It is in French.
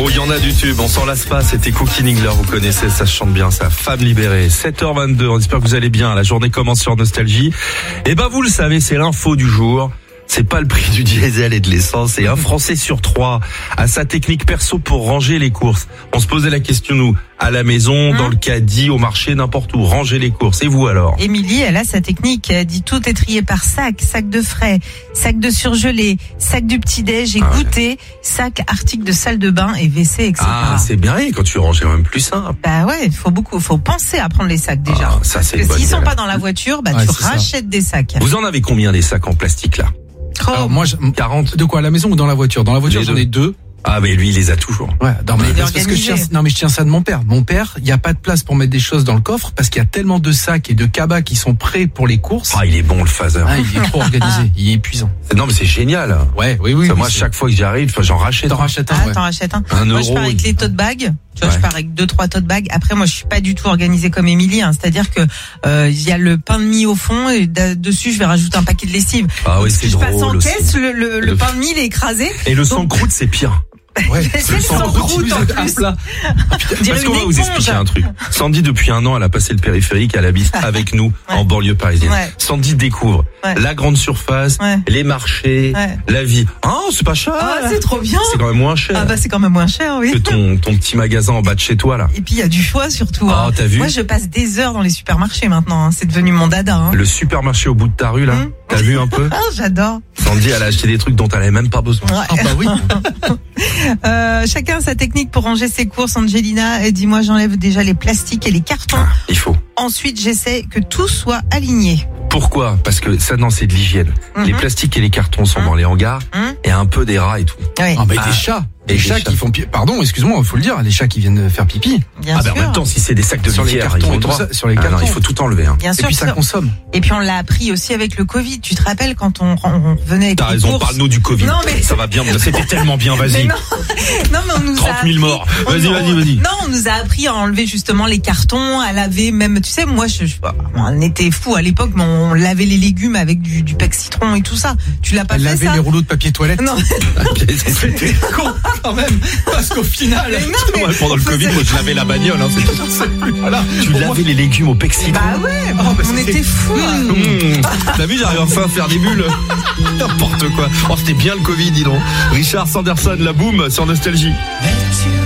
Oh, il y en a du tube, on s'en lasse pas, c'était Cookie Ningler, vous connaissez, ça se chante bien, ça, Femme libérée, 7h22, on espère que vous allez bien, la journée commence sur Nostalgie. Et ben vous le savez, c'est l'info du jour. C'est pas le prix du diesel et de l'essence, c'est un Français sur 3 a sa technique perso pour ranger les courses. On se posait la question, nous, à la maison, dans le caddie, au marché, n'importe où, ranger les courses. Et vous alors? Émilie, elle a sa technique. Elle dit tout est trié par sac de frais, sac de surgelé, sac du petit-déj et goûter, sac article de salle de bain et WC, etc. Ah, c'est bien, et quand tu ranges, c'est même plus simple. Bah ouais, faut penser à prendre les sacs déjà. Ah, ça, c'est parce que s'ils sont idée. pas dans la voiture, tu rachètes des sacs. Vous en avez combien des sacs en plastique là? Alors moi, 40. de quoi, à la maison ou dans la voiture? Dans la voiture, j'en ai 2. Ah, mais lui, il les a toujours. Ouais, non, mais Il est parce que organisé. je tiens ça de mon père. Mon père, il y a pas de place pour mettre des choses dans le coffre parce qu'il y a tellement de sacs et de cabas qui sont prêts pour les courses. Ah, il est bon le phaser. Ah, il est trop organisé, il est épuisant. Non, mais c'est génial. Ouais, oui. Moi, chaque fois que j'arrive, j'en rachète. T'en rachètes un, Ah, ouais. t'en rachètes un. Un Moi, euro, je pars avec les tote bags. Tu vois, Ouais. je pars avec 2-3 tote bags. Après, moi, je suis pas du tout organisée comme Émilie, hein. C'est-à-dire que, il y a le pain de mie au fond et dessus, je vais rajouter un paquet de lessive. Ah oui, Donc, c'est je drôle. passe en aussi. caisse, le pain de mie, il est écrasé. Et le sans croûte, c'est pire. Ouais, C'est le sans croûte en plus. Parce qu'on va vous expliquer un truc. Sandy, depuis un an, elle a passé le périphérique, elle habite avec nous en banlieue parisienne. Ouais. Sandy découvre la grande surface, Ouais. les marchés, Ouais. la vie. Ah, c'est pas cher. Ah, c'est trop bien. C'est quand même moins cher Ah bah c'est quand même moins cher, oui. que ton petit magasin en bas de chez toi là. Et puis il y a du choix surtout. Ah, hein. t'as vu? Moi je passe des heures dans les supermarchés maintenant. Hein. C'est devenu mon dada. Hein. Le supermarché au bout de ta rue là, t'as vu un peu? Ah j'adore. Sandy, elle a acheté des trucs dont elle avait même pas besoin. Ouais. Ah bah oui. Chacun sa technique pour ranger ses courses. Angelina, elle dit moi j'enlève déjà les plastiques et les cartons. Ah, il faut. Ensuite j'essaie que tout soit aligné. Pourquoi? Parce que ça, non, c'est de l'hygiène. Les plastiques et les cartons sont dans les hangars et un peu des rats et tout. Ouais. Ah bah des chats. Des chats qui font pardon, excuse-moi, faut le dire, les chats qui viennent faire pipi. Bien Ah sûr. ben en même temps, si c'est des sacs de Sur les litière, cartons ils ont et le tout droit. ça, sur les Ah non, cartons. il faut tout enlever. Hein. Bien Et sûr. puis ça consomme. Et puis on l'a appris aussi avec le Covid. Tu te rappelles quand on revenait avec T'as les raison, courses. parle-nous du Covid. Non, mais- Ça va bien, c'était tellement bien, Mais vas-y. non, non, mais on nous 30 a 000 appris- morts. on- Vas-y. Non, on nous a appris à enlever justement les cartons, à laver même. Tu sais, moi, on était fous à l'époque, mais on lavait les légumes avec du pec citron et tout ça. Tu l'as pas fait Laver ça? les rouleaux de papier toilette. Non. C'était con quand même, parce qu'au final. Mais non, mais Ouais, pendant le Covid, moi je lavais la bagnole. Hein, Voilà. tu lavais les légumes au pec citron. Bah ouais, on était fous. Hein. T'as vu, j'arrive enfin à faire des bulles. N'importe quoi. Oh, c'était bien le Covid, dis donc. Richard Sanderson, la boum sur Nostalgie.